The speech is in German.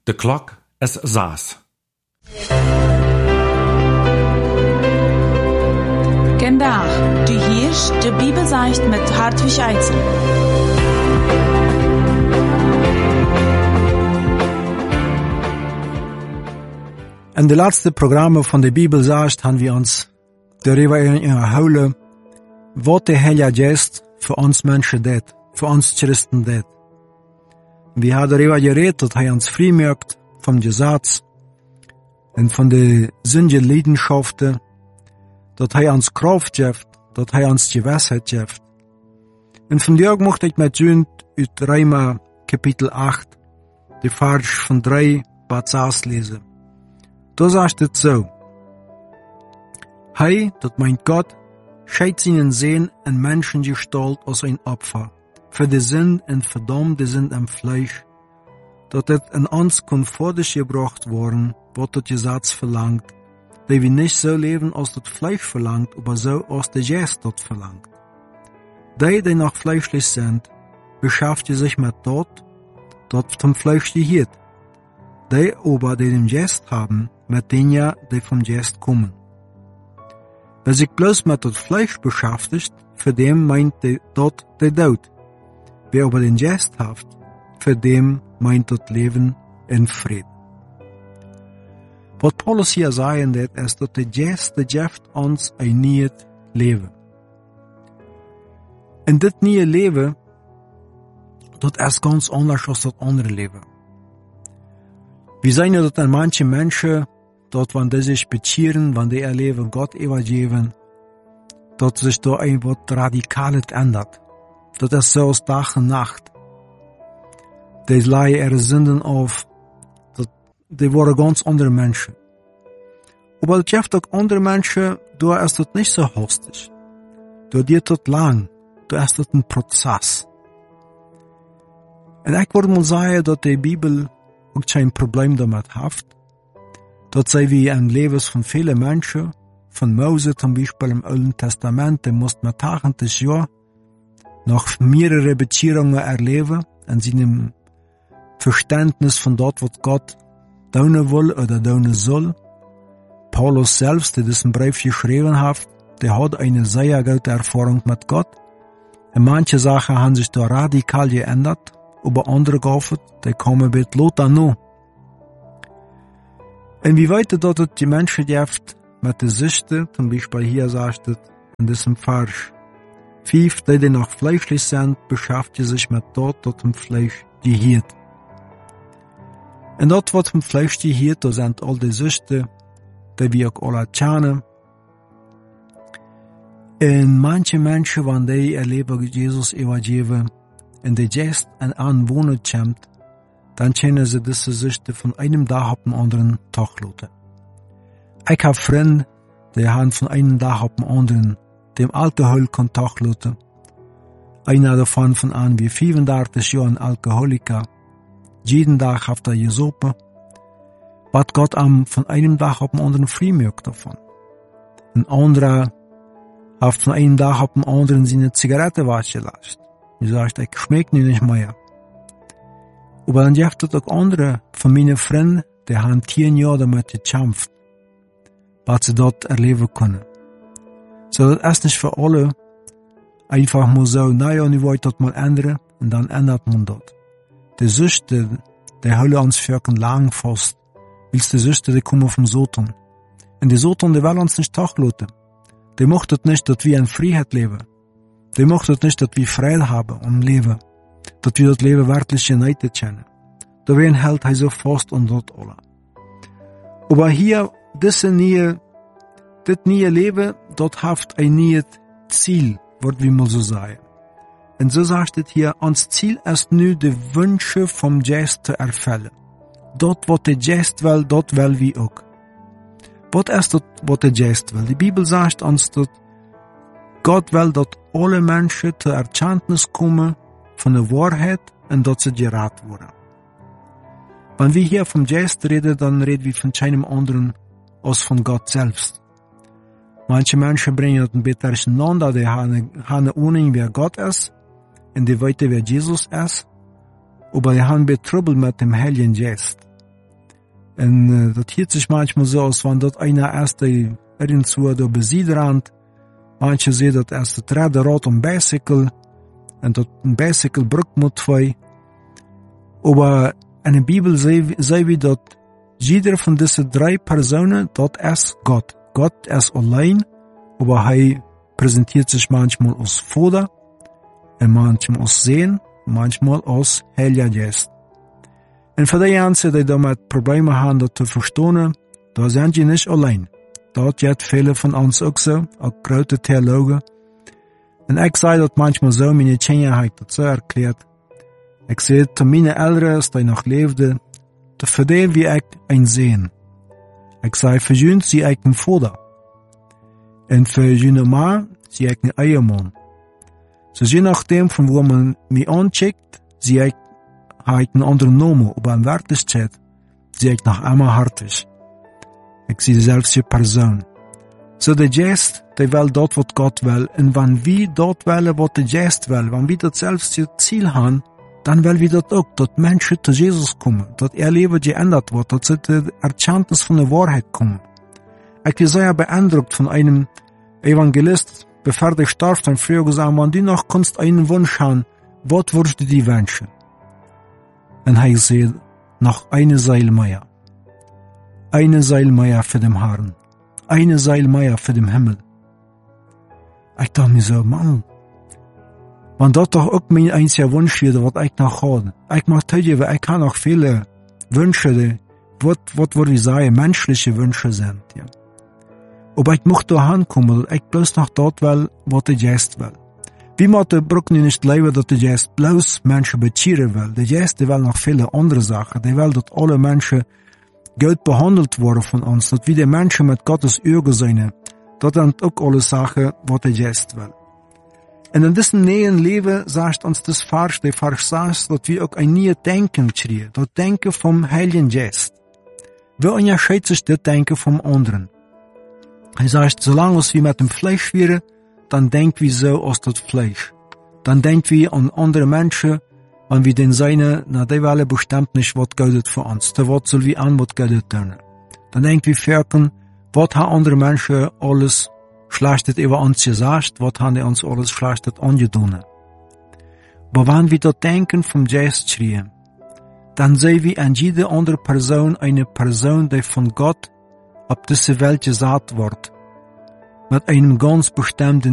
De klok is 6. Vandaag, du hörst die Bibelseicht mit Hartwig Eitzel. In de laatste programma van de Bibelseicht haben wir uns darüber erholen, wat de Heilige Geist für uns Menschen deed, für uns Christen deed. Wir haben darüber geredet, dass er uns frei macht vom Gesetz und von den sündigen Leidenschaften, dass er uns Kraft gibt, dass er uns Gewissheit gibt. Und von dir möchte ich mit Sünd aus Römer Kapitel 8, die Vers von 3 bis 6 lesen. Da sagt es so: Hij, dat meint Gott, schenkt seinen Sehen in Menschengestalt als ein Opfer, für die Sünde und verdammt die Sünde im Fleisch, dat het in uns konformisch gebracht worden, wat das Gesetz verlangt, die wir nicht so leben, als das Fleisch verlangt, aber so, als der Geist das verlangt. Die noch fleischlich sind, beschäftigen sich mit dat vom Fleisch gehört. Die aber, die den Geist haben, mit denen, die vom Geist kommen. Wer sich bloß mit das Fleisch beschäftigt, für dem meint dort der Tod. Wer aber den Geist hat, für dem meint das Leben in Frieden. Was Paulus hier sagen wird, ist, dass der Geist gibt uns ein neues Leben. Und das neue Leben, das ist ganz anders als das andere Leben. Wir sehen ja, dass manche Menschen, dort, wenn die sich bekehren, wenn die ihr Leben Gott übergeben, dass sich da etwas Radikales ändert. Das ist so aus Tag und Nacht. Die leihen ihre Sünden auf. Die waren ganz andere Menschen. Aber es gibt auch andere Menschen, da ist das nicht so hastig. Da geht das lang. Da ist das ein Prozess. Und ich würde mal sagen, dass die Bibel auch kein Problem damit hat. Dat sei wie ein Leben von vielen Menschen, von Mose zum Beispiel im Alten Testament, der musste mit 80 Jahren noch mehrere Bekehrungen erleben, in seinem Verständnis von dort, was Gott tun will oder tun soll. Paulus selbst, der diesen Brief geschrieben hat, der hat eine sehr gute Erfahrung mit Gott. Und manche Sachen haben sich da radikal geändert, aber andere Gaben, die kommen mit Lothar noch. Und wie weit es die Menschen gibt mit der Süchte, zum Beispiel hier sagt es in diesem Vers 5, die noch fleischlich sind, beschäftigen sich mit dort, was im Fleisch gehört. Und dort, was im Fleisch gehört, da sind all die Süchte, die wir auch alle kennen. Und manche Menschen, wenn die ihr Leben Jesus übergeben, und der Geist an Wohnen kommt, dann kennen sie diese Süchte von einem Tag auf den anderen Tag lassen. Ich habe Freunde, die haben von einem Tag auf den anderen dem Alkohol Kontakt lassen. Einer davon von an wie 35 Jahren Alkoholiker. Jeden Tag hat er gesopen. Was Gott von einem Tag auf den anderen frei macht davon. Ein anderer hat von einem Tag auf den anderen seine Zigarette waschen lassen. Er sagt, ich schmecke nicht mehr. Aber dann gibt es auch andere von meinen Freunden, die haben 10 Jahre damit gekämpft, was sie dort erleben können. So, das ist nicht für alle einfach mal so, naja, ich wollte das mal ändern, und dann ändert man das. Die Süchte, die halten uns für lang fast, weil die Süchte, die kommen vom Satan. Und die Satan, die will uns nicht tachlassen. Die macht das nicht, dass wir in Freiheit leben. Die macht das nicht, dass wir Freude haben und leben. Dass wir das Leben wirklich geneitet kennen. Da hält er so fast und dort alle. Aber hier, das neue Leben, dort hat ein neues Ziel, wird wie man so sagen. Und so sagt es hier, uns Ziel ist nur die Wünsche vom Geist zu erfüllen. Dort, was der Geist will, dort will wir auch. Was ist das, was der Geist will? Die Bibel sagt uns, dass Gott will, dass alle Menschen zur Erkenntnis kommen von der Wahrheit und dass sie geraten werden. Wenn wir hier vom Geist reden, dann reden wir von keinem anderen als von Gott selbst. Manche Menschen bringen das ein bisschen durcheinander, die haben eine Ahnung, wer Gott ist, und die wissen, wer Jesus ist, aber die haben ein bisschen Trouble mit dem Heiligen Geist. Und das hört sich manchmal so aus, wenn dort einer erst irgendwo da besiedert. Manche sehen das erst das Räderrad und Bicycle. Und dort ein Bicycle brückt mit zwei. Aber in der Bibel sehen wir, dass jeder von diesen 3 Personen, dort ist Gott. Gott ist allein, aber er präsentiert sich manchmal als Vater, und manchmal als Sohn, manchmal als Heiliger Geist. Und für die Ganzen, die damit Probleme haben, das zu verstehen, da sind sie nicht allein. Dort gibt viele von uns auch so, auch große Theologen. Und ich sage das manchmal so, meine Kinder haben das so erklärt. Ich sehe zu meinen Eltern, die noch lebten, für die wie ich ein Sehen. Ich sage für sie, sie ich ein Vater. Und für jene Mann, sie ich ein Ehemann. So je nachdem, von wo man mich ancheckt, sie ich einen anderen Namen, aber in Wirklichkeit, sie ich noch einmal hartig. Ich sehe selbst die Person. So der Geist, der will dort, was Gott will. Und wenn wir dort wollen, was der Geist will, wenn wir das selbst Ziel haben, dann will wir dort auch, dass Menschen zu Jesus kommen, dass ihr Leben geändert wird, dass sie die Erkenntnis von der Wahrheit kommen. Ich bin sehr beeindruckt von einem Evangelist, bevor der starb, dann früher gesagt, wenn du noch kannst einen Wunsch haben, was würdest du dir wünschen? Und er sagt, noch eine Seil mehr. Eine Seil mehr für den Herrn. Eine Seil mehr für den Himmel. Ich dachte mir so, Mann, wenn das doch auch mein einziger Wunsch ist, was ich noch habe. Ich mag zugeben, ich kann auch viele Wünsche, was würde ich sagen, menschliche Wünsche sind, ja. Aber ich möchte da hinkommen, dass ich bloß noch dort will, was der Geist will. Wie man der Brücke nicht leben, dass der Geist bloß Menschen beziehen will. Der Geist, der will noch viele andere Sachen. Der will, dass alle Menschen gut behandelt werden von uns, dass wir die Menschen mit Gottes Augen sehen. Das sind auch alle Sachen, was der Geist will. Und in diesem neuen Leben sagt uns das falsch. Der falsch sagt, dass wir auch ein neues Denken kriegen. Das Denken vom Heiligen Geist. Wie unterscheidet sich das Denken vom anderen? Er sagt, solange wir mit dem Fleisch wären, dann denken wir so aus das Fleisch. Dann denken wir an andere Menschen, wenn wir den seinen, na, die wollen bestimmt nicht, was gilt für uns. Da was soll wir an, was gilt tun. Dann denken wir fertig, was haben andere Menschen alles Schlechtes über uns gesagt, was haben die uns alles Schlechtes angetan. Aber wenn wir das Denken vom Geist schreien, dann sehen wir an jede andere Person eine Person, die von Gott auf diese Welt gesagt wird, mit einem ganz bestimmten